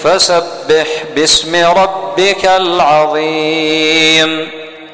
فسبح باسم ربك العظيم.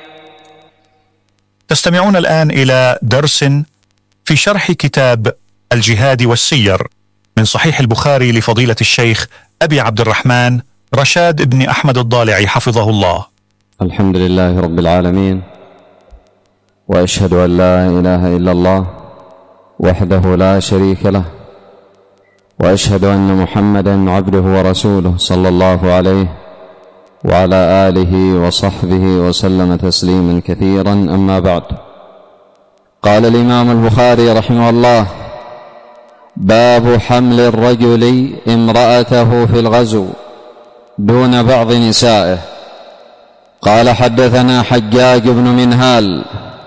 تستمعون الآن إلى درس في شرح كتاب الجهاد والسير من صحيح البخاري لفضيلة الشيخ أبي عبد الرحمن رشاد بن أحمد الضالعي حفظه الله. الحمد لله رب العالمين، وأشهد أن لا إله إلا الله وحده لا شريك له، وأشهد أن محمدًا عبده ورسوله صلى الله عليه وعلى آله وصحبه وسلم تسليما كثيرا. أما بعد، قال الإمام البخاري رحمه الله: باب حمل الرجل امرأته في الغزو دون بعض نسائه. قال حدثنا حجاج بن منهال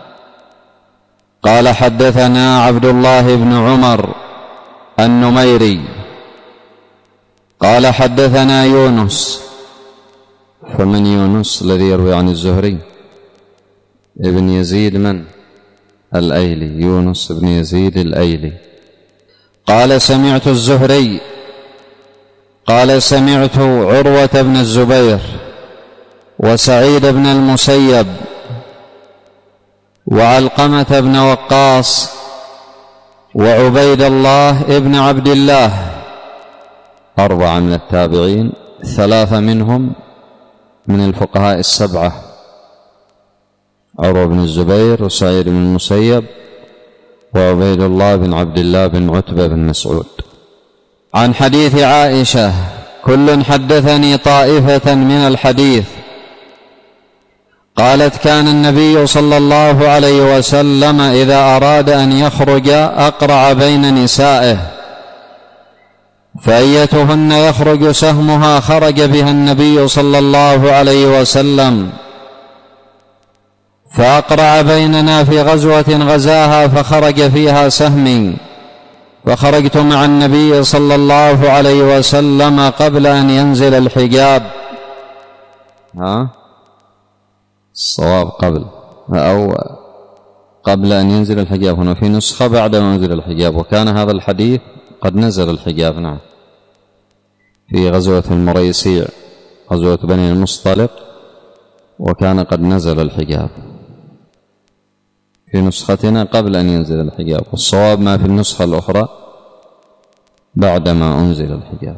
قال حدثنا عبد الله بن عمر النميري قال حدثنا يونس. فمن يونس الذي يروي عن الزهري؟ ابن يزيد من؟ الأيلي، يونس بن يزيد الأيلي. قال سمعت الزهري قال سمعت عروة بن الزبير وسعيد بن المسيب وعلقمة بن وقاص وعبيد الله بن عبد الله، 4 من التابعين، 3 منهم من الفقهاء السبعة: عروة بن الزبير وسعيد بن المسيب وعبيد الله بن عبد الله بن عتبة بن مسعود. عن حديث عائشة: كل حدثني طائفة من الحديث. قالت: كان النبي صلى الله عليه وسلم إذا أراد أن يخرج أقرع بين نسائه، فأيتهن يخرج سهمها خرج بها النبي صلى الله عليه وسلم، فأقرع بيننا في غزوة غزاها فخرج فيها سهمي، فخرجت مع النبي صلى الله عليه وسلم قبل أن ينزل الحجاب. الصواب قبل أن ينزل الحجاب، هنا في نسخة بعد ما ينزل الحجاب، وكان هذا الحديث قد نزل الحجاب. نعم، في غزوة المريسيع، غزوة بني المصطلق، وكان قد نزل الحجاب. في نسختنا قبل أن ينزل الحجاب، والصواب ما في النسخة الأخرى بعدما أنزل الحجاب.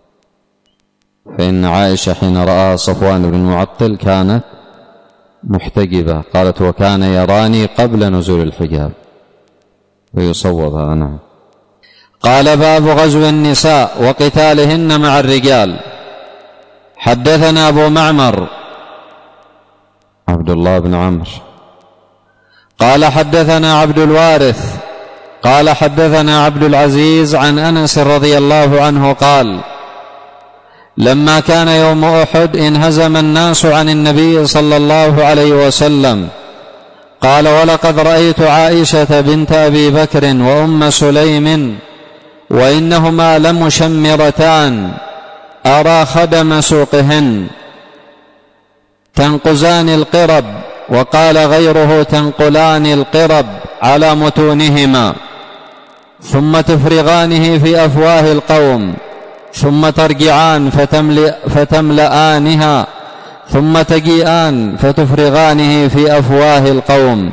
فإن عائشة حين رأى صفوان بن المعطل كانت محتجبة، قالت: وكان يراني قبل نزول الحجاب، ويصوبها. نعم. قال: باب غزو النساء وقتالهن مع الرجال. حدثنا أبو معمر عبد الله بن عمرو قال حدثنا عبد الوارث قال حدثنا عبد العزيز عن أنس رضي الله عنه قال: لما كان يوم أحد انهزم الناس عن النبي صلى الله عليه وسلم. قال: ولقد رأيت عائشة بنت أبي بكر وأم سليم وإنهما لمشمرتان أرى خدم سوقهن تنقزان القرب، وقال غيره تنقلان القرب على متونهما، ثم تفرغانه في أفواه القوم، ثم ترجعان فتملآنها، ثم تجيئان فتفرغانه في أفواه القوم.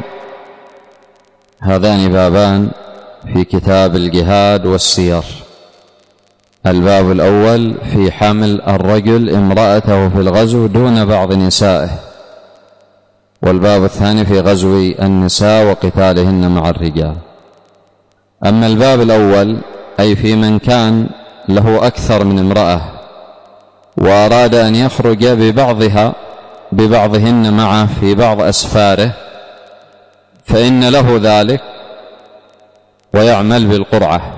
هذان بابان في كتاب الجهاد والسير. الباب الأول في حمل الرجل امرأته في الغزو دون بعض نسائه، والباب الثاني في غزو النساء وقتالهن مع الرجال. أما الباب الأول أي في من كان له أكثر من امرأة وأراد أن يخرج ببعضهن معه في بعض أسفاره، فإن له ذلك ويعمل بالقرعة،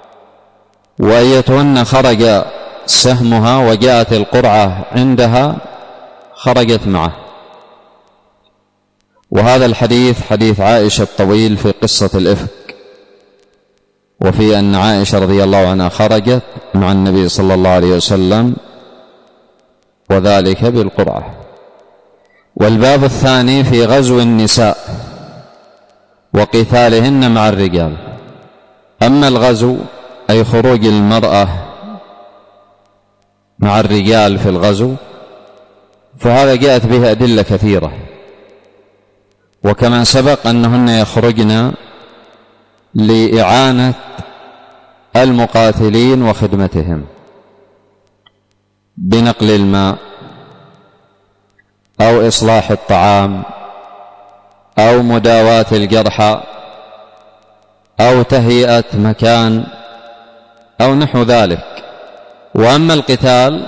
وأيتهن خرج سهمها وجاءت القرعة عندها خرجت معه. وهذا الحديث حديث عائشة الطويل في قصة الإفك، وفي أن عائشة رضي الله عنها خرجت مع النبي صلى الله عليه وسلم، وذلك بالقرعة. والباب الثاني في غزو النساء وقتالهن مع الرجال. أما الغزو أي خروج المرأة مع الرجال في الغزو، فهذا جاءت به أدلة كثيرة، وكما سبق أنهن يخرجن لإعانة المقاتلين وخدمتهم بنقل الماء أو إصلاح الطعام أو مداواة الجرحى أو تهيئة مكان أو نحو ذلك. وأما القتال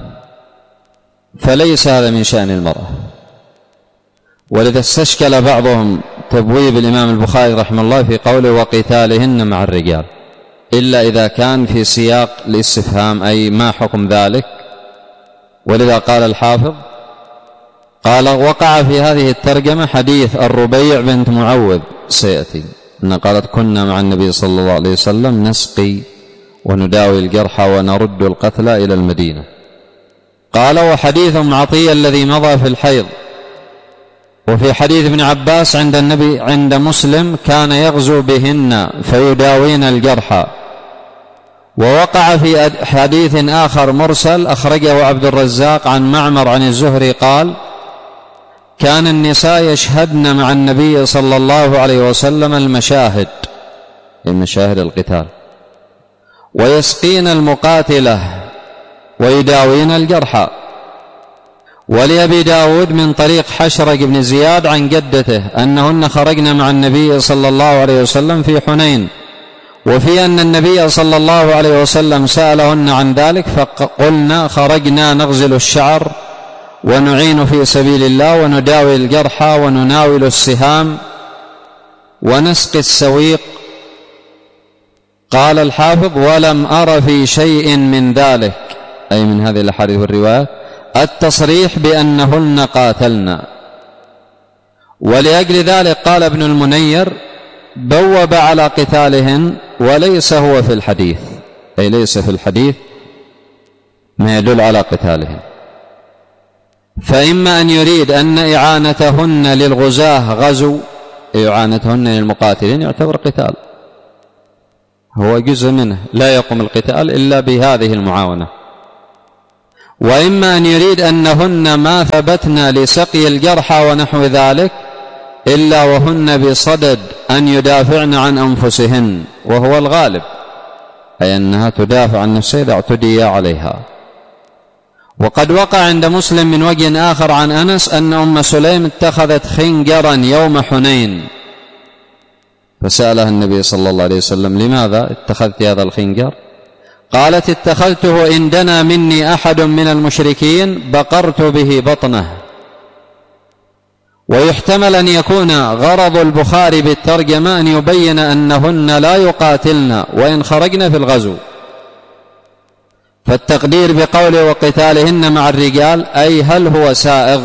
فليس هذا من شأن المرأة، ولذا استشكل بعضهم تبويب الإمام البخاري رحمه الله في قوله وقتالهن مع الرجال، إلا إذا كان في سياق الاستفهام أي ما حكم ذلك. ولذا قال الحافظ قال وقع في هذه الترجمة حديث الربيع بنت معوذ سيأتي أن قالت كنا مع النبي صلى الله عليه وسلم نسقي ونداوي الجرحى ونرد القتلى إلى المدينة. قال وحديث عطية الذي مضى في الحيض. وفي حديث ابن عباس عند النبي عند مسلم كان يغزو بهن فيداوين الجرحى. ووقع في حديث آخر مرسل أخرجه عبد الرزاق عن معمر عن الزهري قال كان النساء يشهدن مع النبي صلى الله عليه وسلم المشاهد القتال ويسقين المقاتلة ويداوين الجرحى. ولأبي داود من طريق حشرق بن زياد عن جدته أنهن خرجن مع النبي صلى الله عليه وسلم في حنين، وفي أن النبي صلى الله عليه وسلم سألهن عن ذلك فقلنا خرجنا نغزل الشعر ونعين في سبيل الله ونداوي الجرحى ونناول السهام ونسقي السويق. قال الحافظ ولم أر في شيء من ذلك أي من هذه الأحاديث والروايات التصريح بأنهن قاتلنا. ولأجل ذلك قال ابن المنير بوب على قتالهن وليس هو في الحديث، أي ليس في الحديث ما يدل على قتالهن. فإما أن يريد أن إعانتهن للغزاة غزو، إعانتهن للمقاتلين يعتبر قتال، هو جزء منه لا يقوم القتال إلا بهذه المعاونة. وإما أن يريد أنهن ما ثبتن لسقي الجرحى ونحو ذلك إلا وهن بصدد أن يدافعن عن أنفسهن، وهو الغالب أي أنها تدافع عن نفسها إذا اعتدي عليها. وقد وقع عند مسلم من وجه آخر عن أنس أن أم سليم اتخذت خنجرا يوم حنين، فسألها النبي صلى الله عليه وسلم لماذا اتخذت هذا الخنجر؟ قالت اتخذته إن دنا مني أحد من المشركين بقرت به بطنه. ويحتمل أن يكون غرض البخاري بالترجمة أن يبين أنهن لا يقاتلن وإن خرجن في الغزو، فالتقدير بقوله وقتالهن مع الرجال أي هل هو سائغ،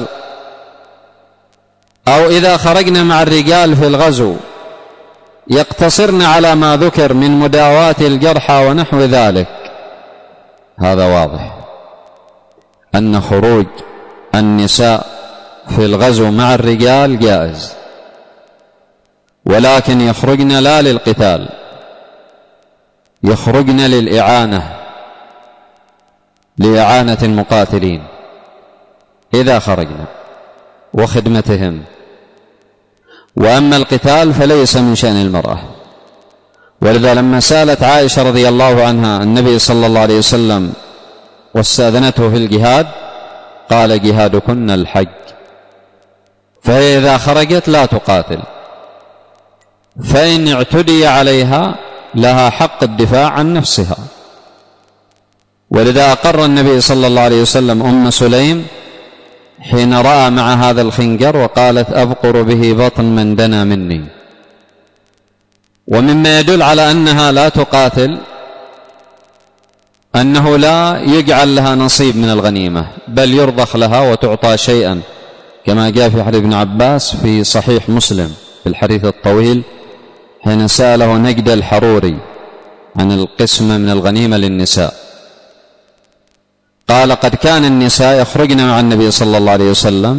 أو إذا خرجن مع الرجال في الغزو يقتصرن على ما ذكر من مداواة الجرحى ونحو ذلك. هذا واضح أن خروج النساء في الغزو مع الرجال جائز، ولكن يخرجن لا للقتال، يخرجن لإعانة المقاتلين إذا خرجن وخدمتهم. وأما القتال فليس من شأن المرأة. ولذا لما سألت عائشة رضي الله عنها النبي صلى الله عليه وسلم واستأذنته في الجهاد قال جهادكن الحج، فهي إذا خرجت لا تقاتل، فإن اعتدي عليها لها حق الدفاع عن نفسها. ولذا أقر النبي صلى الله عليه وسلم أم سليم حين رأى مع هذا الخنجر وقالت أبقر به بطن من دنا مني. ومما يدل على أنها لا تقاتل أنه لا يجعل لها نصيب من الغنيمة، بل يرضخ لها وتعطى شيئا، كما جاء في حديث ابن عباس في صحيح مسلم في الحديث الطويل حين سأله نجد الحروري عن القسمة من الغنيمة للنساء، قال قد كان النساء يخرجن مع النبي صلى الله عليه وسلم،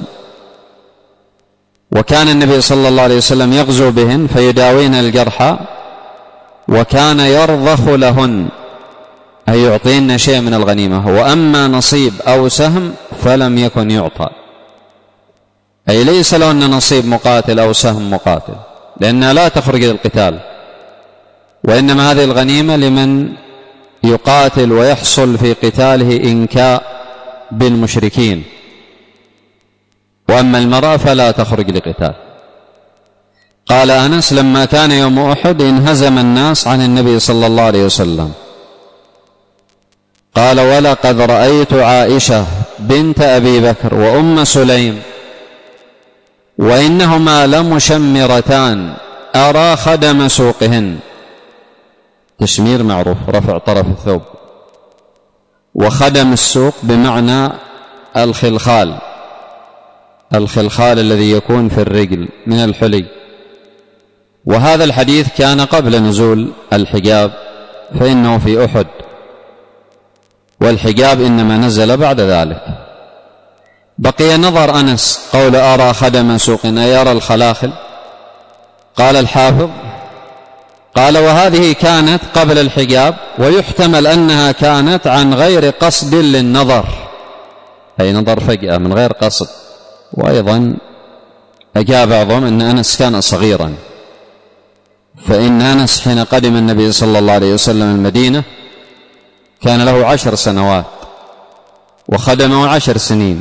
وكان النبي صلى الله عليه وسلم يغزو بهن فيداوين الجرحى، وكان يرضخ لهن أي يعطينا شيء من الغنيمة، وأما نصيب أو سهم فلم يكن يعطى، أي ليس له أن نصيب مقاتل أو سهم مقاتل، لأنها لا تخرج للقتال، وإنما هذه الغنيمة لمن يقاتل ويحصل في قتاله إنكاء بالمشركين، وأما المرأة فلا تخرج لقتال. قال أنس: لما كان يوم أحد انهزم الناس عن النبي صلى الله عليه وسلم. قال: ولقد رأيت عائشة بنت أبي بكر وأم سليم وإنهما لمشمرتان أرى خدم سوقهن. تشمير معروف، رفع طرف الثوب، وخدم السوق بمعنى الخلخال، الخلخال الذي يكون في الرجل من الحلي. وهذا الحديث كان قبل نزول الحجاب، فإنه في أحد، والحجاب إنما نزل بعد ذلك. بقي نظر أنس قول أرى خدم سوق، أي يرى الخلاخل. قال الحافظ: قال: وهذه كانت قبل الحجاب، ويحتمل أنها كانت عن غير قصد للنظر، أي نظر فجأة من غير قصد. وأيضا أجاب بعضهم أن أنس كان صغيرا، فإن أنس حين قدم النبي صلى الله عليه وسلم المدينة كان له 10 سنوات وخدمه 10 سنين،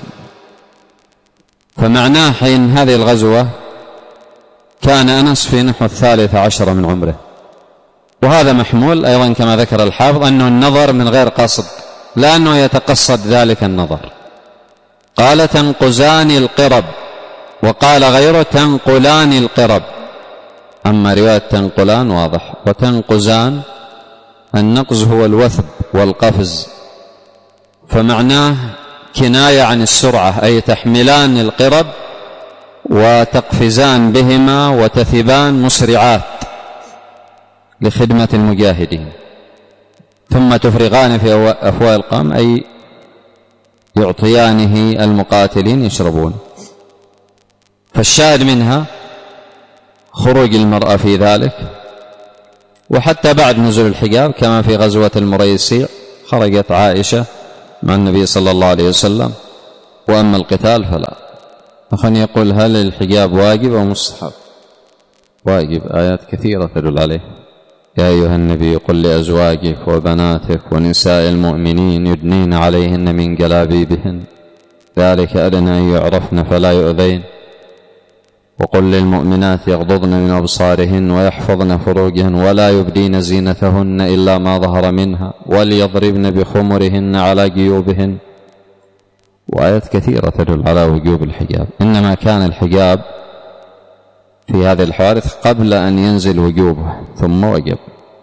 فمعناه حين هذه الغزوة كان أنس في نحو 13 من عمره. وهذا محمول أيضا كما ذكر الحافظ أنه النظر من غير قصد، لا أنه يتقصد ذلك النظر. قال: تنقزان القرب، وقال غيره تنقلان القرب. أما رواية تنقلان واضح، وتنقزان النقز هو الوثب والقفز، فمعناه كناية عن السرعة، أي تحملان القرب وتقفزان بهما وتثبان مسرعات لخدمة المجاهدين، ثم تفرغان في أفواه القوم، أي يعطيانه المقاتلين يشربون. فالشاهد منها خروج المرأة في ذلك. وحتى بعد نزول الحجاب كما في غزوة المريسيع خرجت عائشة مع النبي صلى الله عليه وسلم، وأما القتال فلا. أخي يقول: هل الحجاب واجب أو مستحب؟ واجب، آيات كثيرة تدل عليه. يا أيها النبي قل لأزواجك وبناتك ونساء المؤمنين يدنين عليهن من جلابيبهن ذلك أدنى أن يعرفن فلا يؤذين، وقل للمؤمنات يغضضن من أبصارهن ويحفظن فروجهن ولا يبدين زينتهن إلا ما ظهر منها وليضربن بخمرهن على جيوبهن. وآيات كثيرة تدل على وجوب الحجاب، إنما كان الحجاب في هذه الحوادث قبل أن ينزل وجوبه ثم وجب.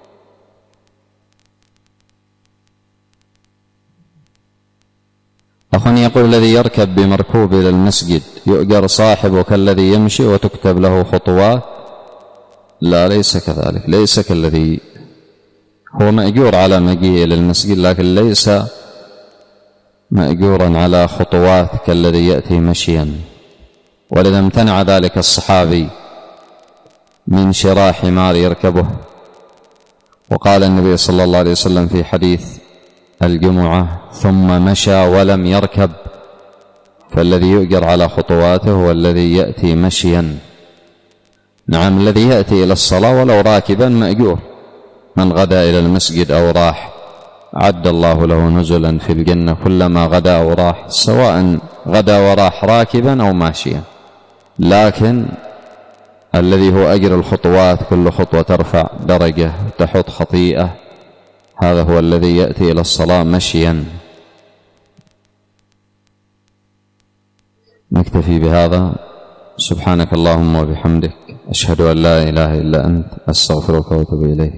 أخواني يقول: الذي يركب بمركوب إلى المسجد يؤجر صاحبه كالذي يمشي وتكتب له خطوات؟ لا، ليس كذلك، ليس كالذي هو مأجور على مجيء إلى المسجد، لكن ليس مأجورا على خطوات كالذي يأتي مشيا. ولذا امتنع ذلك الصحابي من شراء حمار يركبه. وقال النبي صلى الله عليه وسلم في حديث الجمعة: ثم مشى ولم يركب. فالذي يؤجر على خطواته هو الذي يأتي مشيا. نعم، الذي يأتي إلى الصلاة ولو راكبا مأجور. من غدا إلى المسجد أو راح عد الله له نزلا في الجنة كلما غدا أو راح، سواء غدا وراح راكبا أو ماشيا. لكن الذي هو أجر الخطوات، كل خطوة ترفع درجة تحط خطيئة، هذا هو الذي يأتي إلى الصلاة مشيا. نكتفي بهذا. سبحانك اللهم وبحمدك، أشهد أن لا إله إلا أنت، أستغفرك وأتوب إليك.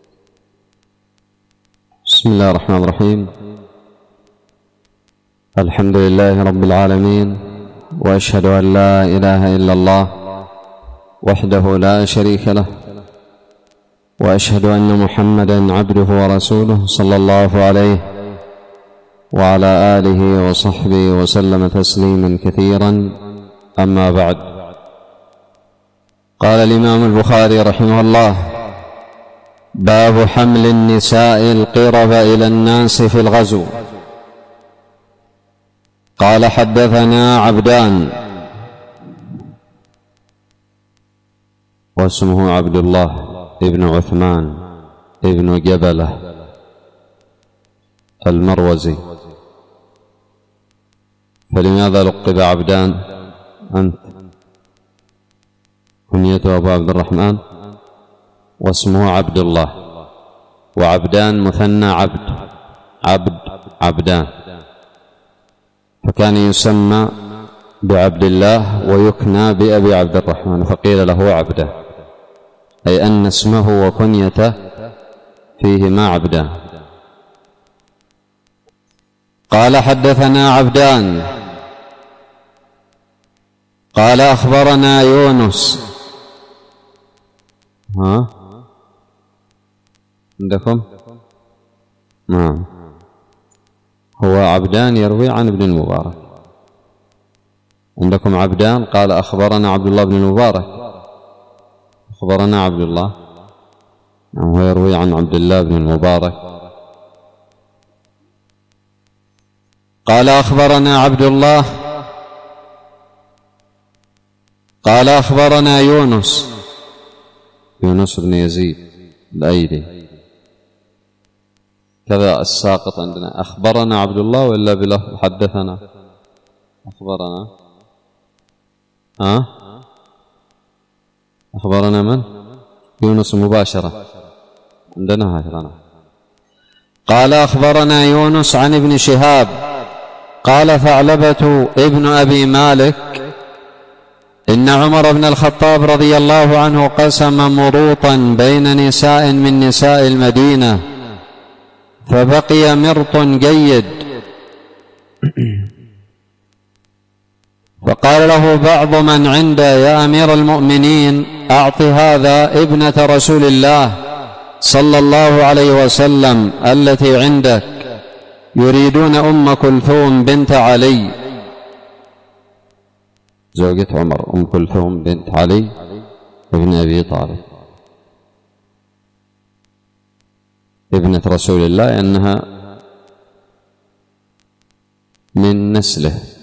بسم الله الرحمن الرحيم. الحمد لله رب العالمين، وأشهد أن لا إله إلا الله وحده لا شريك له، وأشهد أن محمدا عبده ورسوله صلى الله عليه وعلى آله وصحبه وسلم تسليما كثيرا. أما بعد، قال الإمام البخاري رحمه الله: باب حمل النساء القرب إلى الناس في الغزو. قال حدثنا عبدان واسمه عبد الله ابن عثمان ابن جبلة المروزي. فلماذا لقب عبدان أنت؟ كنيته أبو عبد الرحمن واسمه عبد الله، وعبدان مثنى عبد عبدان، فكان يسمى بعبد الله ويكنى بأبي عبد الرحمن، فقيل له عبده، أي أن اسمه وكنيته فيهما عبدان. قال حدثنا عبدان قال أخبرنا يونس. عندكم؟ نعم، هو عبدان يروي عن ابن المبارك. عندكم عبدان قال أخبرنا عبد الله بن المبارك، أخبرنا عبد الله، هو يروي عن عبد الله بن المبارك. قال أخبرنا عبد الله قال أخبرنا يونس بن يزيد الأيلي، كذا الساقط عندنا أخبرنا عبد الله وإلا بلفظ حدثنا أخبرنا. أخبرنا من؟ يونس مباشرة عندنا هكذا. قال أخبرنا يونس عن ابن شهاب قال ثعلبة ابن أبي مالك إن عمر بن الخطاب رضي الله عنه قسم مروطا بين نساء من نساء المدينة، فبقي مرط جيد، فقال له بعض من عنده يا أمير المؤمنين أعط هذا ابنة رسول الله صلى الله عليه وسلم التي عندك، يريدون أم كلثوم بنت علي، زوجة عمر أم كلثوم بنت علي ابن أبي طالب ابنة رسول الله، أنها من نسله.